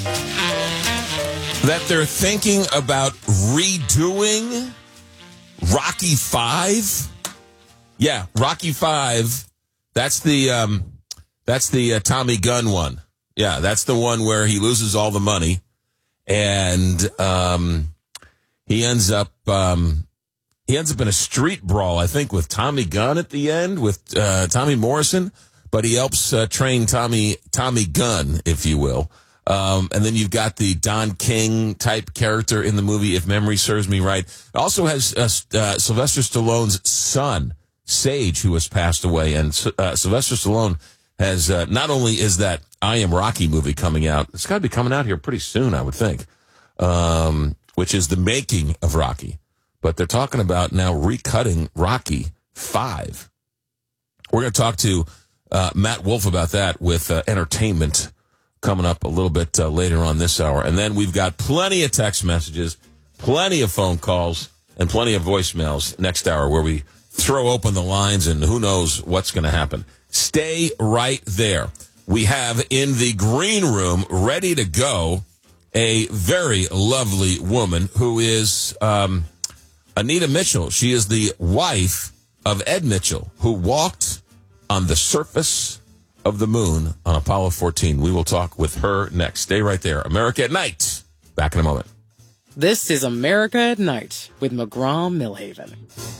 That they're thinking about redoing Rocky V? Yeah, Rocky V. That's the Tommy Gunn one. Yeah, that's the one where he loses all the money and he ends up in a street brawl, I think, with Tommy Gunn at the end, with Tommy Morrison, but he helps train Tommy Gunn, if you will. And then you've got the Don King type character in the movie, if memory serves me right. It also has Sylvester Stallone's son, Sage, who has passed away. And Sylvester Stallone has, not only is that I Am Rocky movie coming out, it's got to be coming out here pretty soon, I would think, which is the making of Rocky. But they're talking about now recutting Rocky V. We're going to talk to Matt Wolf about that with entertainment coming up a little bit later on this hour. And then we've got plenty of text messages, plenty of phone calls, and plenty of voicemails next hour where we throw open the lines and who knows what's going to happen. Stay right there. We have in the green room, ready to go, a very lovely woman who is Anita Mitchell. She is the wife of Ed Mitchell, who walked on the surface of the moon on Apollo 14. We will talk with her next. Stay right there. America at Night. Back in a moment. This is America at Night with McGraw-Milhaven.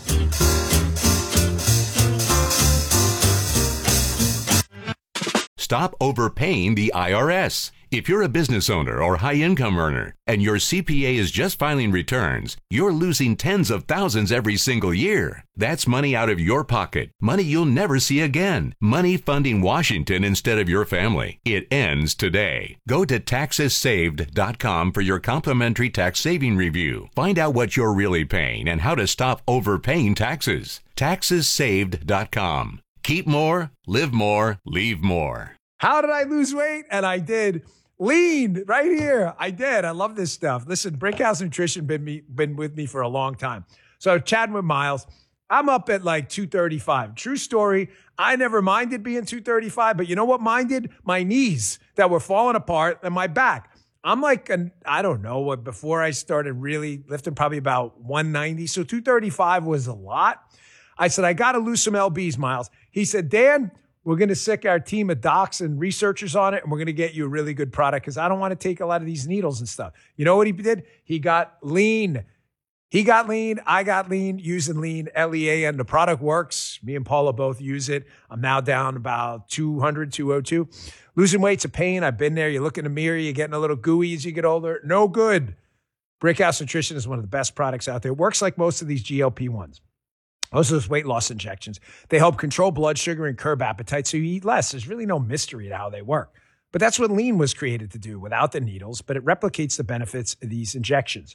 Stop overpaying the IRS. If you're a business owner or high-income earner and your CPA is just filing returns, you're losing tens of thousands every single year. That's money out of your pocket, money you'll never see again, money funding Washington instead of your family. It ends today. Go to taxessaved.com for your complimentary tax saving review. Find out what you're really paying and how to stop overpaying taxes. Taxessaved.com. Keep more, live more, leave more. How did I lose weight? And I did. Lean right here. I did. I love this stuff. Listen, Brickhouse Nutrition been with me for a long time. So chatting with Miles, I'm up at like 235. True story. I never minded being 235, but you know what minded? My knees that were falling apart and my back. I'm like, I don't know what, before I started really lifting, probably about 190. So 235 was a lot. I said, I got to lose some LBs, Miles. He said, Dan, we're going to sick our team of docs and researchers on it, and we're going to get you a really good product because I don't want to take a lot of these needles and stuff. You know what he did? He got lean. He got lean. I got lean using lean, LEAN. The product works. Me and Paula both use it. I'm now down about 200, 202. Losing weight's a pain. I've been there. You look in the mirror. You're getting a little gooey as you get older. No good. Brickhouse Nutrition is one of the best products out there. It works like most of these GLP-1s. Most of those weight loss injections, they help control blood sugar and curb appetite so you eat less. There's really no mystery to how they work. But that's what lean was created to do without the needles, but it replicates the benefits of these injections.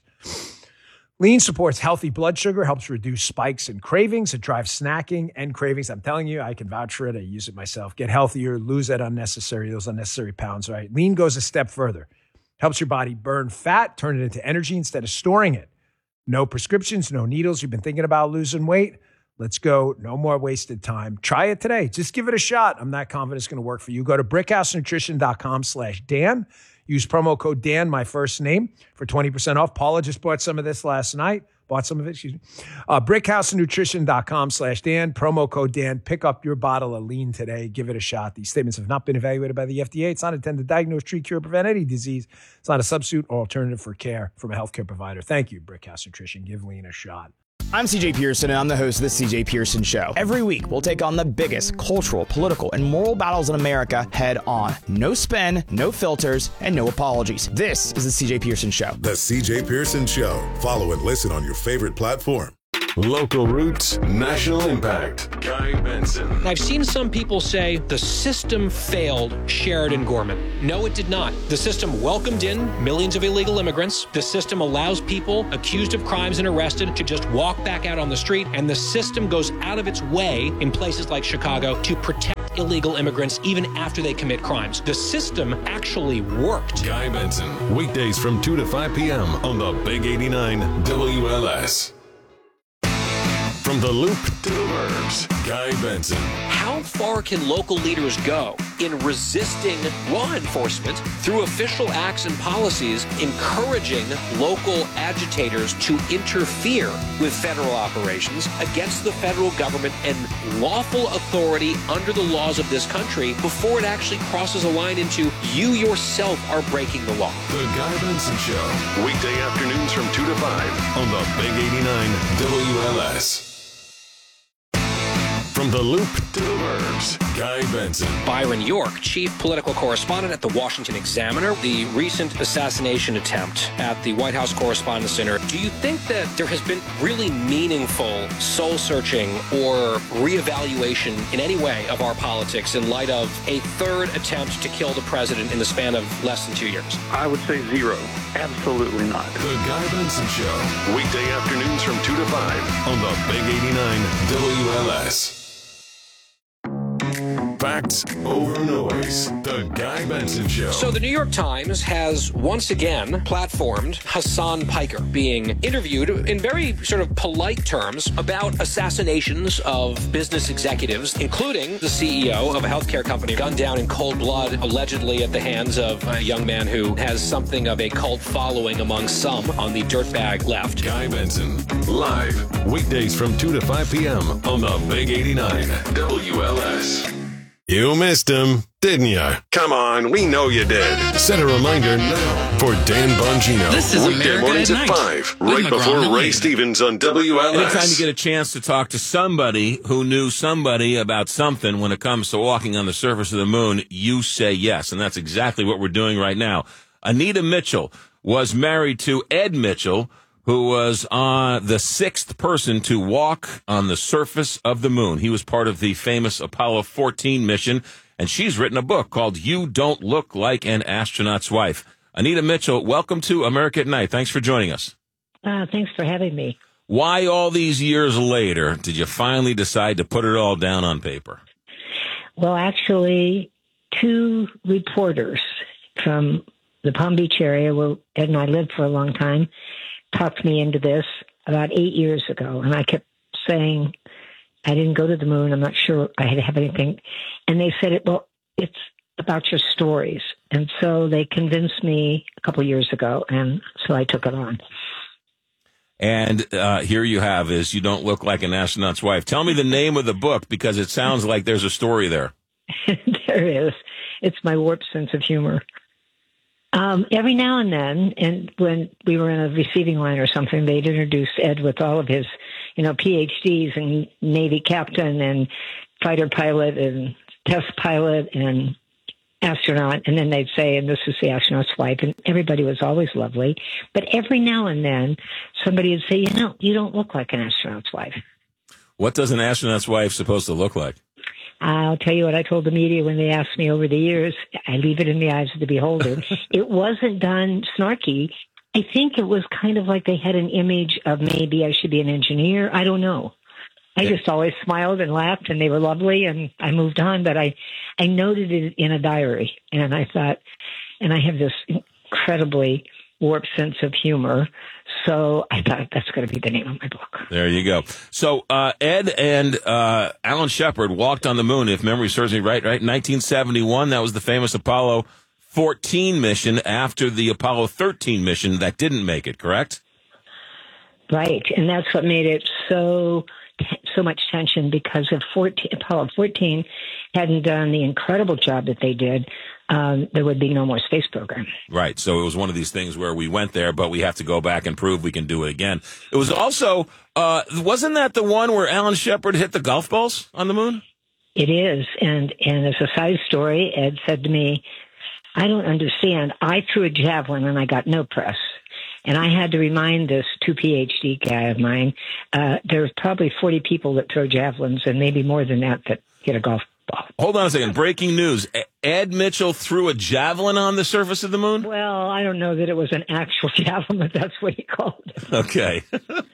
Lean supports healthy blood sugar, helps reduce spikes and cravings. It drives snacking and cravings. I'm telling you, I can vouch for it. I use it myself. Get healthier, lose those unnecessary pounds, right? Lean goes a step further. Helps your body burn fat, turn it into energy instead of storing it. No prescriptions, no needles. You've been thinking about losing weight? Let's go. No more wasted time. Try it today. Just give it a shot. I'm not confident it's going to work for you. Go to brickhousenutrition.com/Dan. Use promo code Dan, my first name, for 20% off. Paula just bought some of this last night. Bought some of it, excuse me. BrickhouseNutrition.com/Dan, promo code Dan. Pick up your bottle of lean today. Give it a shot. These statements have not been evaluated by the FDA. It's not intended to diagnose, treat, cure, or prevent any disease. It's not a substitute or alternative for care from a healthcare provider. Thank you, Brickhouse Nutrition. Give lean a shot. I'm CJ Pearson, and I'm the host of The CJ Pearson Show. Every week, we'll take on the biggest cultural, political, and moral battles in America head on. No spin, no filters, and no apologies. This is The CJ Pearson Show. The CJ Pearson Show. Follow and listen on your favorite platform. Local roots, national impact. Guy Benson. I've seen some people say the system failed Sheridan Gorman. No, it did not. The system welcomed in millions of illegal immigrants. The system allows people accused of crimes and arrested to just walk back out on the street. And the system goes out of its way in places like Chicago to protect illegal immigrants even after they commit crimes. The system actually worked. Guy Benson. Weekdays from 2 to 5 p.m. on the Big 89 WLS. From the Loop to the Burbs, Guy Benson. How far can local leaders go in resisting law enforcement through official acts and policies, encouraging local agitators to interfere with federal operations against the federal government and lawful authority under the laws of this country before it actually crosses a line into you yourself are breaking the law? The Guy Benson Show. Weekday afternoons from 2 to 5 on the Big 89 WLS. From the Loop to the Burbs, Guy Benson. Byron York, chief political correspondent at the Washington Examiner. The recent assassination attempt at the White House Correspondents' Center. Do you think that there has been really meaningful soul-searching or reevaluation in any way of our politics in light of a third attempt to kill the president in the span of less than 2 years? I would say zero. Absolutely not. The Guy Benson Show. Weekday afternoons from 2 to 5 on the Big 89 WLS. Facts over noise. The Guy Benson Show. So the New York Times has once again platformed Hassan Piker being interviewed in very sort of polite terms about assassinations of business executives, including the CEO of a healthcare company gunned down in cold blood, allegedly at the hands of a young man who has something of a cult following among some on the dirtbag left. Guy Benson, live, weekdays from 2 to 5 p.m. on the Big 89 WLS. You missed him, didn't you? Come on, we know you did. Set a reminder now for Dan Bongino. This is weekday America mornings at at Night 5, right before Ray Stevens on WLS. Anytime you get a chance to talk to somebody who knew somebody about something when it comes to walking on the surface of the moon, you say yes. And that's exactly what we're doing right now. Anita Mitchell was married to Ed Mitchell, who was the sixth person to walk on the surface of the moon. He was part of the famous Apollo 14 mission, and she's written a book called You Don't Look Like an Astronaut's Wife. Anita Mitchell, welcome to America at Night. Thanks for joining us. Thanks for having me. Why all these years later did you finally decide to put it all down on paper? Well, actually, two reporters from the Palm Beach area where Ed and I lived for a long time talked me into this about 8 years ago. And I kept saying, I didn't go to the moon. I'm not sure I have anything. And they said, it's about your stories. And so they convinced me a couple of years ago. And so I took it on. And here you have is You Don't Look Like an Astronaut's Wife. Tell me the name of the book, because it sounds like there's a story there. There is. It's my warped sense of humor. Every now and then, and when we were in a receiving line or something, they'd introduce Ed with all of his, PhDs and Navy captain and fighter pilot and test pilot and astronaut. And then they'd say, and this is the astronaut's wife. And everybody was always lovely. But every now and then, somebody would say, you don't look like an astronaut's wife. What does an astronaut's wife supposed to look like? I'll tell you what I told the media when they asked me over the years. I leave it in the eyes of the beholder. It wasn't done snarky. I think it was kind of like they had an image of maybe I should be an engineer. I don't know. I just always smiled and laughed, and they were lovely, and I moved on. But I noted it in a diary, and I thought, and I have this incredibly warped sense of humor. So I thought that's going to be the name of my book. There you go. So Ed and Alan Shepard walked on the moon, if memory serves me right? 1971. That was the famous Apollo 14 mission after the Apollo 13 mission that didn't make it, correct? Right, and that's what made it so much tension, because if Apollo 14 hadn't done the incredible job that they did, there would be no more space program. Right. So it was one of these things where we went there, but we have to go back and prove we can do it again. It was also, wasn't that the one where Alan Shepard hit the golf balls on the moon? It is. And as a side story, Ed said to me, I don't understand. I threw a javelin and I got no press. And I had to remind this 2 PhD guy of mine, there's probably 40 people that throw javelins and maybe more than that hit a golf ball. Hold on a second. Breaking news. Ed Mitchell threw a javelin on the surface of the moon? Well, I don't know that it was an actual javelin, but that's what he called it. Okay.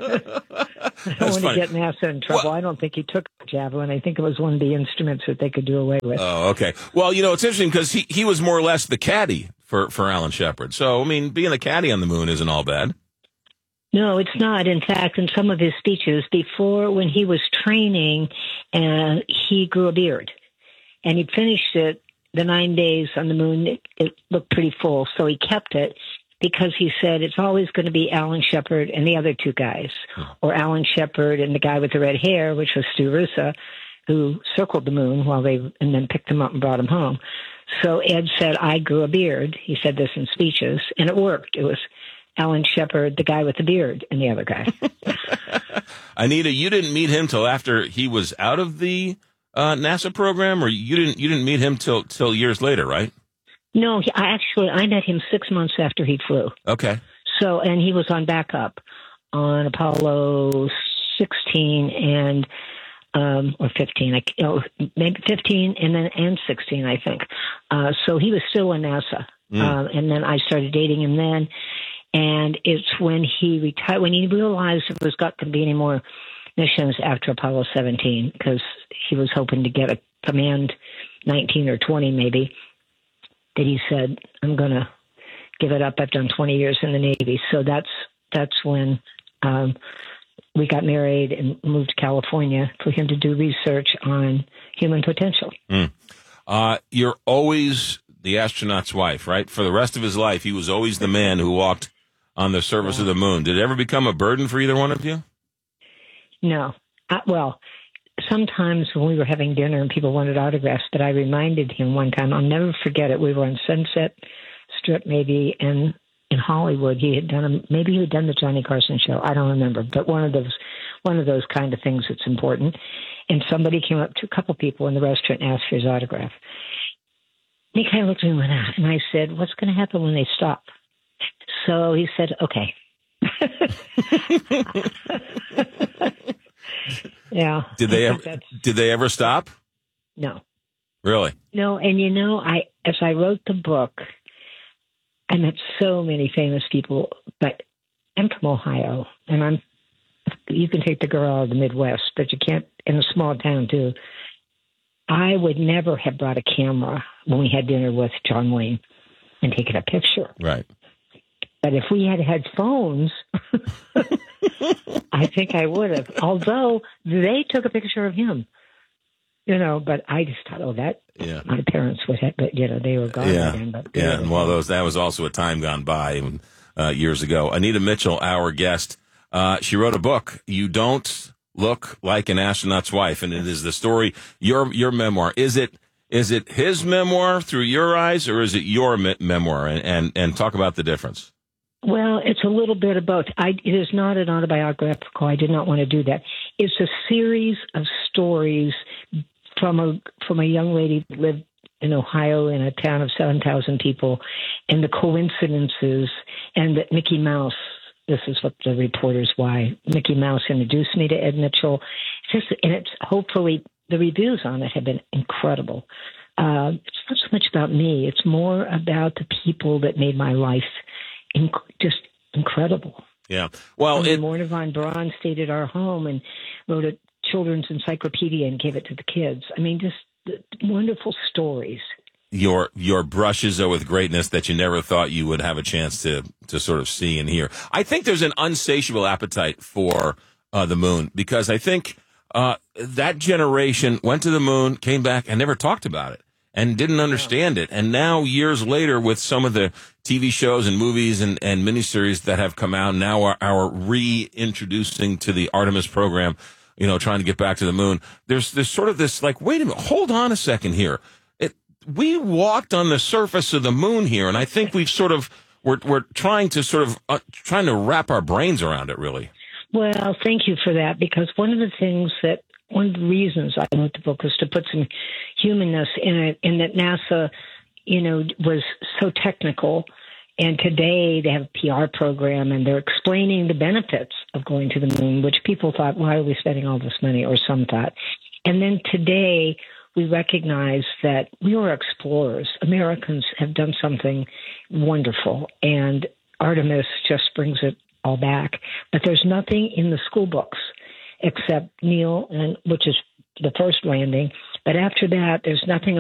I don't want to get NASA in trouble. Well, I don't think he took a javelin. I think it was one of the instruments that they could do away with. Oh, okay. Well, it's interesting because he was more or less the caddy for Alan Shepard. So, I mean, being a caddy on the moon isn't all bad. No, it's not. In fact, in some of his speeches before, when he was training, he grew a beard. And he finished it, the 9 days on the moon, it looked pretty full. So he kept it because he said it's always going to be Alan Shepard and the other 2 guys. Or Alan Shepard and the guy with the red hair, which was Stu Roosa, who circled the moon and then picked him up and brought him home. So Ed said, I grew a beard. He said this in speeches, and it worked. It was Alan Shepard, the guy with the beard, and the other guy. Anita, you didn't meet him till after he was out of the NASA program, or you didn't meet him till years later, right? No, I met him 6 months after he flew. Okay. So, and he was on backup on Apollo 16 and or 15, maybe 15 and 16, I think. So he was still in NASA, and then I started dating him then. And it's when he retired, when he realized there was not going to be any more missions after Apollo 17, because he was hoping to get a command 19 or 20 maybe, that he said, I'm going to give it up. I've done 20 years in the Navy. So that's when we got married and moved to California for him to do research on human potential. You're always the astronaut's wife, right? For the rest of his life, he was always the man who walked on the surface of the moon. Did it ever become a burden for either one of you? No. Well, sometimes when we were having dinner and people wanted autographs, but I reminded him one time, I'll never forget it. We were on Sunset Strip maybe, and in Hollywood, he had done the Johnny Carson show. I don't remember, but one of those kind of things that's important. And somebody came up to a couple people in the restaurant and asked for his autograph. He kind of looked at me and went out, and I said, "What's going to happen when they stop?" So he said, "Okay." Yeah. Did they ever stop? No. Really? No, and as I wrote the book, I met so many famous people, but I'm from Ohio, and you can take the girl out of the Midwest, but you can't in a small town too. I would never have brought a camera when we had dinner with John Wayne and taken a picture. Right. But if we had had phones, I think I would have. Although they took a picture of him, but I just thought, my parents would have, but they were gone then. But and that was also a time gone by years ago. Anita Mitchell, our guest, she wrote a book. You Don't Look Like an Astronaut's Wife, and it is the story, your memoir. Is it his memoir through your eyes, or is it your memoir? And talk about the difference. Well, it's a little bit of both. It is not an autobiographical. I did not want to do that. It's a series of stories from a young lady who lived in Ohio in a town of 7,000 people, and the coincidences, and that Mickey Mouse. This is what the reporters why Mickey Mouse introduced me to Ed Mitchell. It's hopefully the reviews on it have been incredible. It's not so much about me; it's more about the people that made my life just incredible. Yeah. Well, Morna von Braun stayed at our home and wrote a children's encyclopedia and gave it to the kids. I mean, just wonderful stories. Your brushes are with greatness that you never thought you would have a chance to sort of see and hear. I think there's an unsatiable appetite for the moon, because I think that generation went to the moon, came back, and never talked about it. and didn't understand it. And now, years later, with some of the TV shows and movies and miniseries that have come out, now are reintroducing to the Artemis program, trying to get back to the moon. There's sort of this like, wait a minute, hold on a second here. We walked on the surface of the moon here, and I think we're trying to wrap our brains around it, really. Well, thank you for that, because one of the reasons I wrote the book was to put some humanness in it, and that NASA, was so technical. And today they have a PR program, and they're explaining the benefits of going to the moon, which people thought, why are we spending all this money? Or some thought. And then today we recognize that we are explorers. Americans have done something wonderful, and Artemis just brings it all back. But there's nothing in the school books except Neil, which is the first landing. But after that, there's nothing